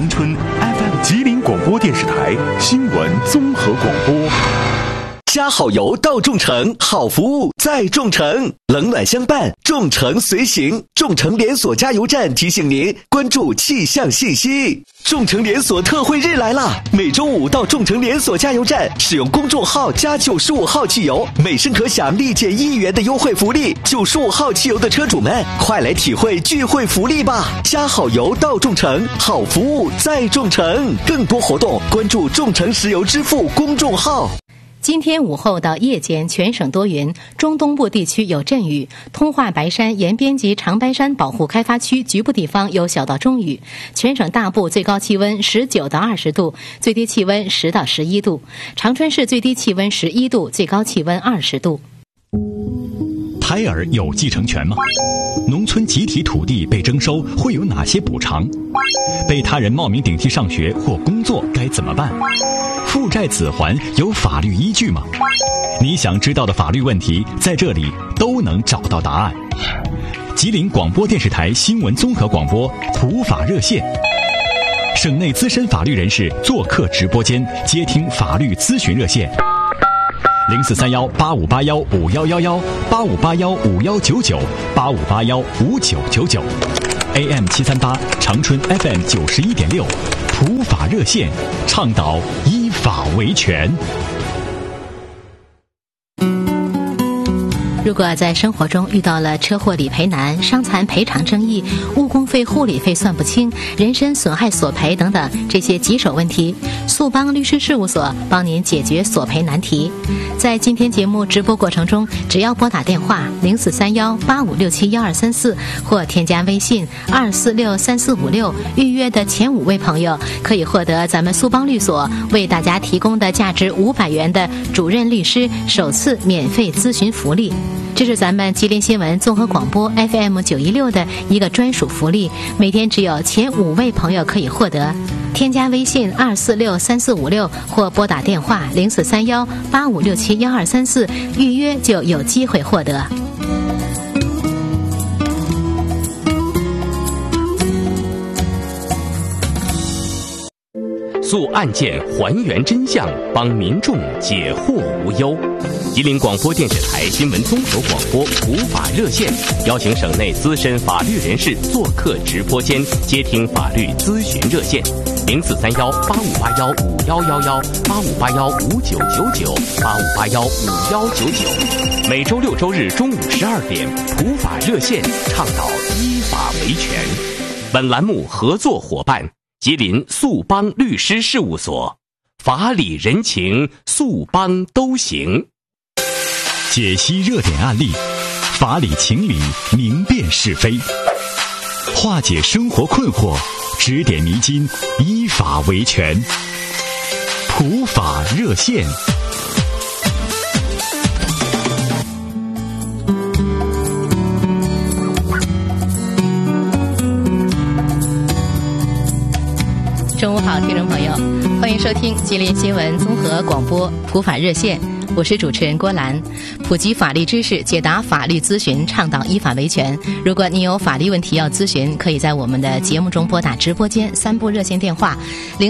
长春 FM 吉林广播电视台新闻综合广播。 加好油到众诚，好服务在众诚，冷暖相伴，众诚随行。众诚连锁加油站提醒您关注气象信息。众诚连锁特惠日来啦！每周五到众诚连锁加油站，使用公众号加95号汽油，每升可享立减1元的优惠福利。95号汽油的车主们，快来体会聚会福利吧！加好油到众诚，好服务在众诚。更多活动关注众诚石油支付公众号。 今天午后到夜间，全省多云，中东部地区有阵雨，通化白山沿边及长白山保护开发区局部地方有小到中雨。全省大部最高气温19到20度，最低气温10到11度。长春市最低气温11度，最高气温20度。 胎儿有继承权吗？农村集体土地被征收会有哪些补偿？被他人冒名顶替上学或工作该怎么办？负债子还有法律依据吗？你想知道的法律问题，在这里都能找到答案。吉林广播电视台新闻综合广播普法热线，省内资深法律人士做客直播间，接听法律咨询热线。0431858151118581519985815999 AM 738长春 FM 91.6普法热线，倡导依法维权。 如果在生活中遇到了车祸理赔难、伤残赔偿争议、误工费、护理费算不清、人身损害索赔等等这些棘手问题，速邦律师事务所帮您解决索赔难题。在今天节目直播过程中，只要拨打电话043185671234或添加微信2463456，预约的前5位朋友可以获得咱们速邦律所为大家提供的价值500元的主任律师首次免费咨询福利。这是咱们吉林新闻综合广播 FM 916的一个专属福利，每天只有前5位朋友可以获得。添加微信2463456或拨打电话043185671234，预约就有机会获得。 诉案件，还原真相，帮民众解惑无忧。吉林广播电视台新闻综合广播普法热线，邀请省内资深法律人士做客直播间，接听法律咨询热线0431858151118581599985815199。每周6周日中午12点，普法热线倡导依法维权。本栏目合作伙伴吉林速邦律师事务所，法理人情，速邦都行。 解析热点案例，法理情理，明辨是非，化解生活困惑，指点迷津，依法维权。普法热线。 中午好，听众朋友，欢迎收听吉林新闻综合广播普法热线，我是主持人郭兰，普及法律知识，解答法律咨询，倡导依法维权。如果你有法律问题要咨询，可以在我们的节目中拨打直播间3部热线电话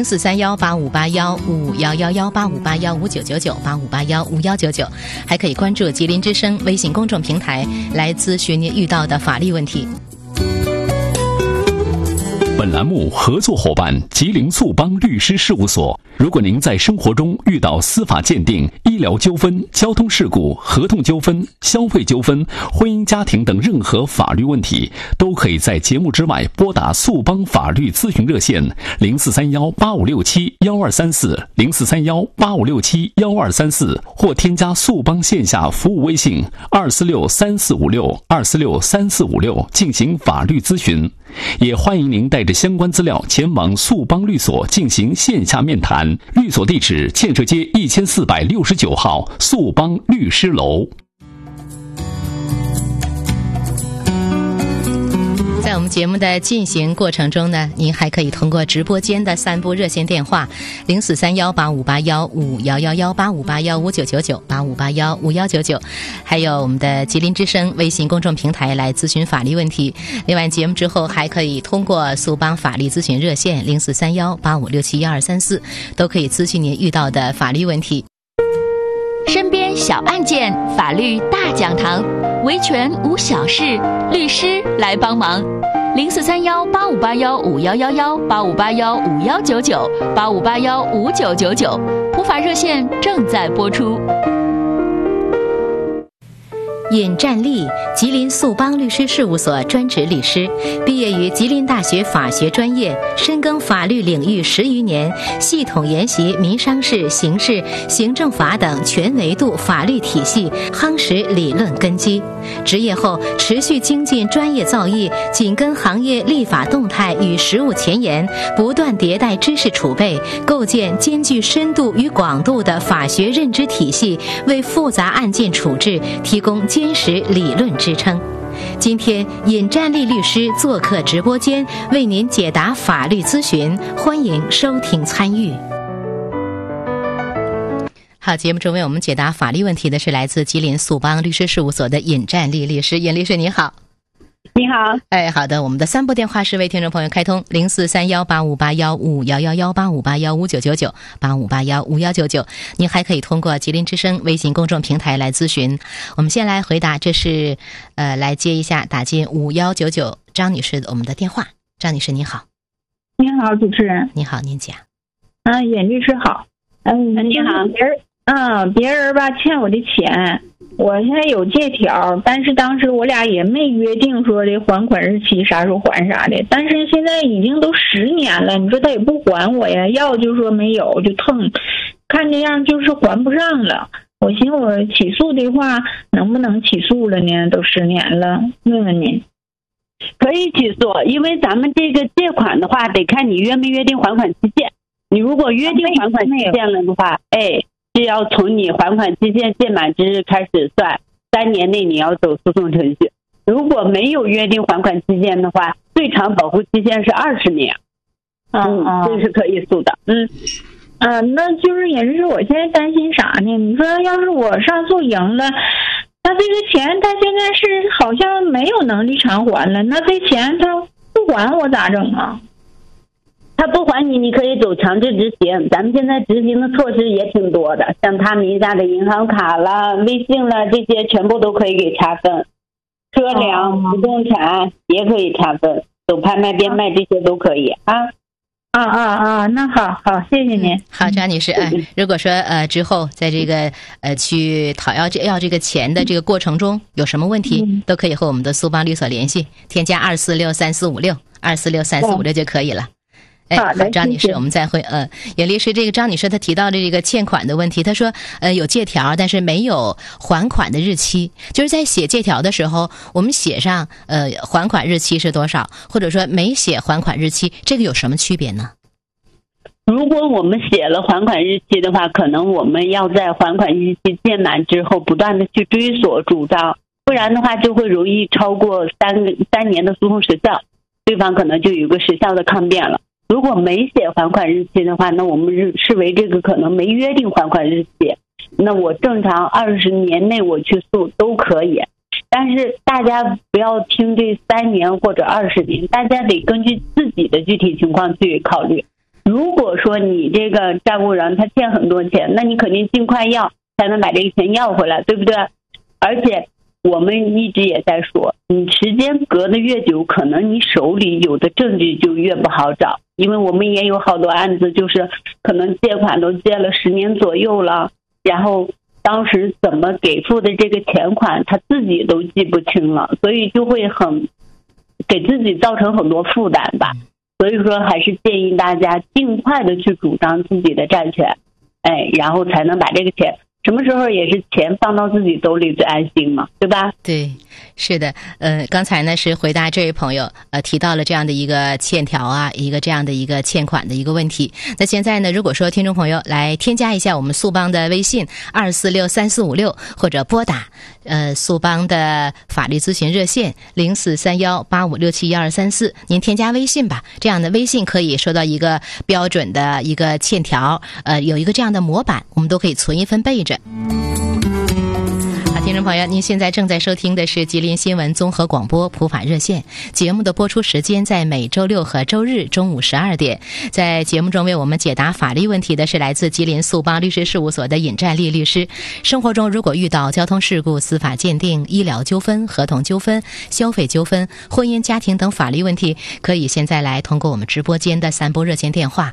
0431858155118581599985815199，还可以关注吉林之声微信公众平台来咨询您遇到的法律问题。 本栏目合作伙伴吉林速邦律师事务所。如果您在生活中遇到司法鉴定、医疗纠纷、交通事故、合同纠纷、消费纠纷、婚姻家庭等任何法律问题，都可以在节目之外拨打速邦法律咨询热线043185671234043185671234，或添加速邦线下服务微信2463456进行法律咨询。也欢迎您带着相关资料前往速邦律所进行线下面谈。律所地址：建设街1469号速邦律师楼。 在我们节目的进行过程中呢，您还可以通过直播间的3部热线电话0431858155118581599985815199，还有我们的吉林之声微信公众平台来咨询法律问题。另外节目之后还可以通过苏邦法律咨询热线043185671234，都可以咨询您遇到的法律问题。 身边小案件，法律大讲堂，维权无小事，律师来帮忙。0431858151118581519985815999，普法热线正在播出。 尹占利，吉林素邦律师事务所专职律师，毕业于吉林大学法学专业，深耕法律领域10余年，系统研习民商事、刑事、行政法等全维度法律体系，夯实理论根基。执业后持续精进专业造诣，紧跟行业立法动态与实务前沿，不断迭代知识储备，构建兼具深度与广度的法学认知体系，为复杂案件处置提供坚实理论支撑。今天尹占利律师做客直播间，为您解答法律咨询，欢迎收听参与。好，节目中为我们解答法律问题的是来自吉林素邦律师事务所的尹占利律师。尹律师你好。 你好。 好的，我们的3部电话是为听众朋友开通0431858151118581599985815199，您还可以通过吉林之声微信公众平台来咨询。我们先来回答，这是来接一下打进5199张女士我们的电话。张女士你好。 你好，主持人。 你好，您讲。 尹律师好。你好。别人吧欠我的钱，我现在有借条，但是当时我俩也没约定说的还款日期啥时候还啥的，但是现在已经都10年了，你说他也不还我呀，要就说没有就腾，看这样就是还不上了。我寻思我起诉的话能不能起诉了呢？都10年了，问问您。 可以起诉，因为咱们这个借款的话得看你约没约定还款期限，你如果约定还款期限了的话，是要从你还款期限届满之日开始算，3年内你要走诉讼程序。如果没有约定还款期限的话，最长保护期限是20年。这是可以诉的。 那就是也是我现在担心啥呢？你说要是我上诉赢了，那这个钱他现在是好像没有能力偿还了，那这钱他不还我咋整啊？ 他不还你，你可以走强制执行。咱们现在执行的措施也挺多的，像他名下的银行卡了、微信了，这些全部都可以给查分。车辆、不动产也可以查分，走拍卖、变卖这些都可以啊。 那好，谢谢您。 好，张女士，如果说之后在这个去要这个钱的这个过程中有什么问题，都可以和我们的苏邦律所联系，添加2463456就可以了。好，张女士，我们再会。尹律师，这个张女士她提到的这个欠款的问题，她说有借条，但是没有还款的日期，就是在写借条的时候，我们写上还款日期是多少，或者说没写还款日期，这个有什么区别呢？ 如果我们写了还款日期的话，可能我们要在还款日期届满之后不断的去追索主张，不然的话就会容易超过3年的诉讼时效，对方可能就有个时效的抗辩了。如果没写还款日期的话，那我们视为这个可能没约定还款日期，那我正常20年内我去诉都可以。但是大家不要听这3年或者20年，大家得根据自己的具体情况去考虑。如果说你这个债务人他欠很多钱，那你肯定尽快要才能把这个钱要回来，对不对？而且我们一直也在说，你时间隔得越久，可能你手里有的证据就越不好找。因为我们也有好多案子，就是可能借款都借了10年左右了，然后当时怎么给付的这个钱款他自己都记不清了，所以就会给自己造成很多负担吧。所以说还是建议大家尽快的去主张自己的债权，然后才能把这个钱什么时候也是钱放到自己兜里最安心嘛，对吧？ 对，是的。刚才呢是回答这位朋友提到了这样的一个欠条啊，一个这样的一个欠款的一个问题。那现在呢，如果说听众朋友来添加一下我们苏邦的微信2463456，或者拨打苏邦的法律咨询热线043185671234，您添加微信吧，这样的微信可以收到一个标准的一个欠条，有一个这样的模板，我们都可以存一份备着。听众朋友，您现在正在收听的是吉林新闻综合广播普法热线节目的播出时间，在每周六和周日中午12点。在节目中为我们解答法律问题的是来自吉林苏邦律师事务所的尹占丽律师。生活中如果遇到交通事故、司法鉴定、医疗纠纷、合同纠纷、消费纠纷、婚姻家庭等法律问题，可以现在来通过我们直播间的3拨热线电话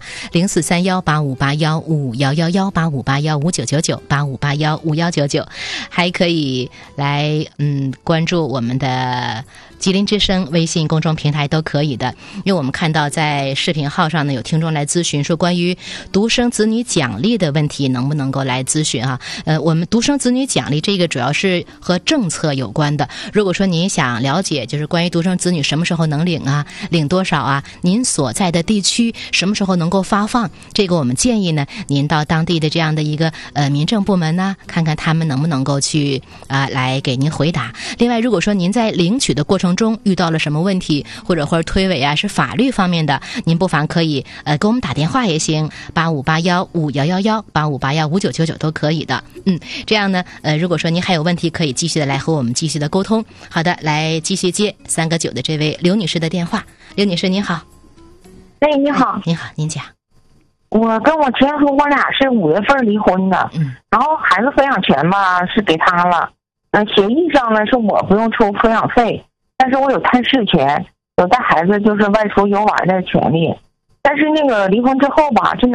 0431858155118581599985815199，还可以来关注我们的吉林之声微信公众平台都可以的。因为我们看到在视频号上呢，有听众来咨询说关于独生子女奖励的问题，能不能够来咨询啊？我们独生子女奖励这个主要是和政策有关的。如果说您想了解就是关于独生子女什么时候能领啊，领多少啊，您所在的地区什么时候能够发放，这个我们建议呢，您到当地的这样的一个民政部门呢，看看他们能不能够去来给您回答。另外，如果说您在领取的过程中遇到了什么问题，或者推诿啊，是法律方面的，您不妨可以给我们打电话也行，8581511185815999都可以的。这样呢如果说您还有问题，可以继续的来和我们继续的沟通。好的，来继续接3个9的这位刘女士的电话。刘女士您好。 你好。 您好，您讲。 我跟我前夫我俩是5月份离婚的，然后孩子抚养权吧是给他了，协议上呢是我不用出抚养费，但是我有探视权，有带孩子就是外出游玩的权利。但是那个离婚之后吧，这